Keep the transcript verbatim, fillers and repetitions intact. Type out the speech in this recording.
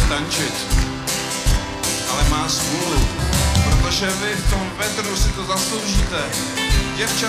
tančit, ale má smůlu, protože vy v tom vedru si to zasloužíte. Děvčata